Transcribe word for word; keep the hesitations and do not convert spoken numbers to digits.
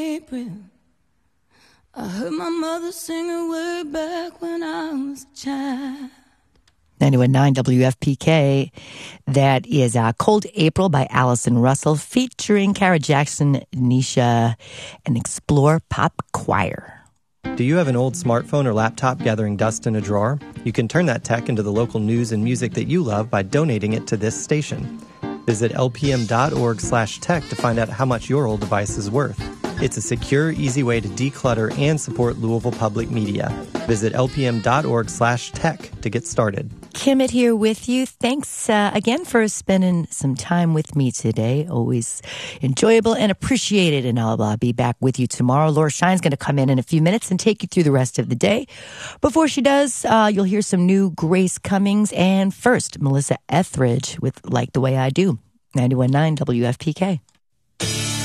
April, I heard my mother singing way back when I was a child. ninety-one point nine W F P K. That is uh, Cold April by Allison Russell, featuring Kara Jackson, Nisha, and Explore Pop Choir. Do you have an old smartphone or laptop gathering dust in a drawer? You can turn that tech into the local news and music that you love by donating it to this station. Visit lpm.org slash tech to find out how much your old device is worth. It's a secure, easy way to declutter and support Louisville Public Media. Visit lpm.org slash tech to get started. Kimmett here with you. Thanks uh, again for spending some time with me today. Always enjoyable and appreciated. And I'll uh, be back with you tomorrow. Laura Shine's going to come in in a few minutes and take you through the rest of the day. Before she does, uh, you'll hear some new Grace Cummings. And first, Melissa Etheridge with Like the Way I Do. ninety-one point nine W F P K.